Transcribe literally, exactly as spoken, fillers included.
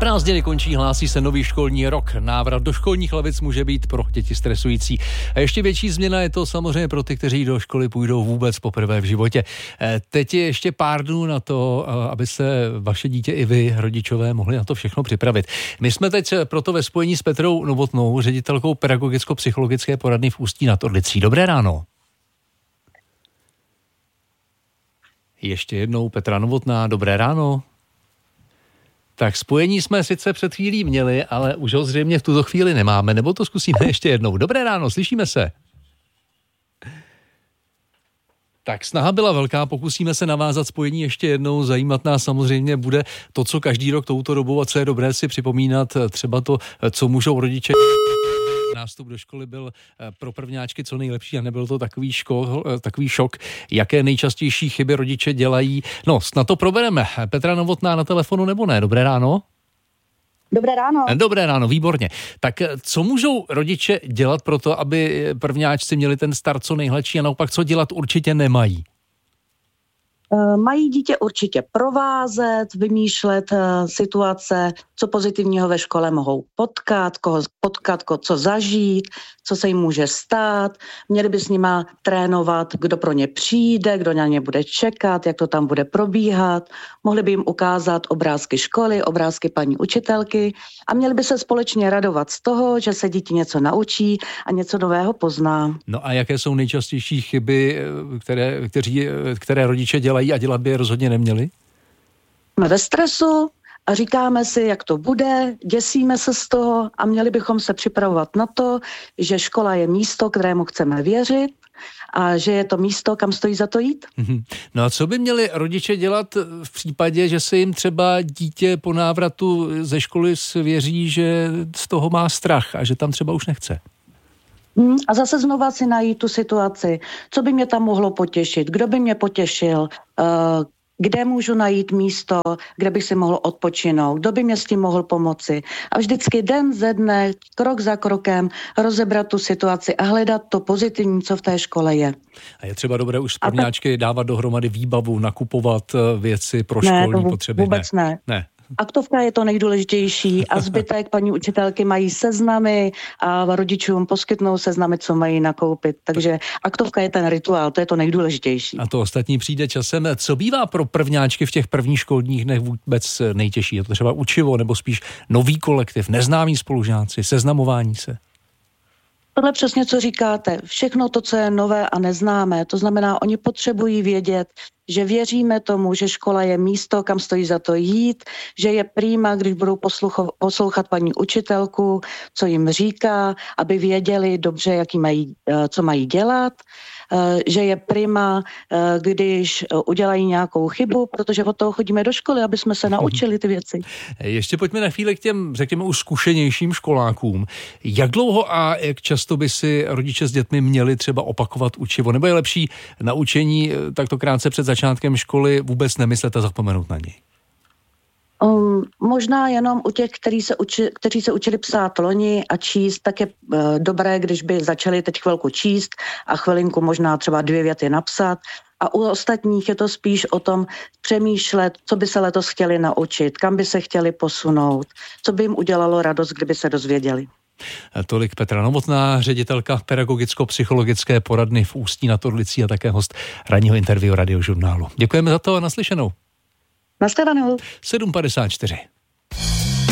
Prázdniny končí, hlásí se nový školní rok. Návrat do školních lavic může být pro děti stresující. A ještě větší změna je to samozřejmě pro ty, kteří do školy půjdou vůbec poprvé v životě. Teď je ještě pár dnů na to, aby se vaše dítě i vy, rodičové, mohli na to všechno připravit. My jsme teď proto ve spojení s Petrou Novotnou, ředitelkou pedagogicko-psychologické poradny v Ústí nad Orlicí. Dobré ráno. Ještě jednou Petra Novotná, dobré ráno. Tak spojení jsme sice před chvílí měli, ale už ho zřejmě v tuto chvíli nemáme, nebo to zkusíme ještě jednou. Dobré ráno, slyšíme se. Tak snaha byla velká, pokusíme se navázat spojení ještě jednou. Zajímat nás samozřejmě bude to, co každý rok touto dobou a co je dobré si připomínat, třeba to, co můžou rodiče. Nástup do školy byl pro prvňáčky co nejlepší a nebyl to takový, škol, takový šok. Jaké nejčastější chyby rodiče dělají? No, snad to probereme. Petra Novotná na telefonu nebo ne? Dobré ráno. Dobré ráno. Dobré ráno, výborně. Tak co můžou rodiče dělat pro to, aby prvňáčci měli ten start co nejhladší a naopak co dělat určitě nemají? Mají dítě určitě provázet, vymýšlet uh, situace, co pozitivního ve škole mohou potkat, koho potkat, ko, co zažít, co se jim může stát. Měli by s nima trénovat, kdo pro ně přijde, kdo na ně bude čekat, jak to tam bude probíhat. Mohli by jim ukázat obrázky školy, obrázky paní učitelky a měli by se společně radovat z toho, že se dítě něco naučí a něco nového pozná. No a jaké jsou nejčastější chyby, které, kteří, které rodiče dělají a dělat by je rozhodně neměli? Jsme ve stresu a říkáme si, jak to bude, děsíme se z toho a měli bychom se připravovat na to, že škola je místo, kterému chceme věřit a že je to místo, kam stojí za to jít. No a co by měli rodiče dělat v případě, že se jim třeba dítě po návratu ze školy svěří, že z toho má strach a že tam třeba už nechce? Hmm, a zase znova si najít tu situaci, co by mě tam mohlo potěšit, kdo by mě potěšil, uh, kde můžu najít místo, kde bych si mohl odpočinout, kdo by mě s tím mohl pomoci. A vždycky den ze dne, krok za krokem rozebrat tu situaci a hledat to pozitivní, co v té škole je. A je třeba dobré už z prvňáčky dávat dohromady výbavu, nakupovat věci pro školní ne, potřeby? Vůbec ne. ne. ne. Aktovka je to nejdůležitější a zbytek paní učitelky mají seznamy a rodičům poskytnou seznamy, co mají nakoupit. Takže aktovka je ten rituál, to je to nejdůležitější. A to ostatní přijde časem. Co bývá pro prvňáčky v těch prvních školních dnech vůbec nejtěžší? Je to třeba učivo nebo spíš nový kolektiv, neznámí spolužáci, seznamování se? Tohle přesně, co říkáte. Všechno to, co je nové a neznámé. To znamená, oni potřebují vědět, že věříme tomu, že škola je místo, kam stojí za to jít, že je prima, když budou poslucho- poslouchat paní učitelku, co jim říká, aby věděli dobře, jaký mají, co mají dělat, že je prima, když udělají nějakou chybu, protože od toho chodíme do školy, aby jsme se naučili ty věci. Ještě pojďme na chvíli k těm, řekněme, už zkušenějším školákům. Jak dlouho a jak často by si rodiče s dětmi měli třeba opakovat učivo? Nebo je lepší naučení takto krátce před začátkem školy vůbec nemyslet a zapomenout na něj? Um, možná jenom u těch, kteří se, uči, kteří se učili psát loni a číst, tak je uh, dobré, když by začali teď chvilku číst a chvilinku možná třeba dvě věty napsat. A u ostatních je to spíš o tom přemýšlet, co by se letos chtěli naučit, kam by se chtěli posunout, co by jim udělalo radost, kdyby se dozvěděli. Tolik Petra Novotná, ředitelka pedagogicko-psychologické poradny v Ústí nad Orlicí a také host ranního interview Radiožurnálu. Děkujeme za to a naslyšenou. Naschledanou. sedm padesát čtyři.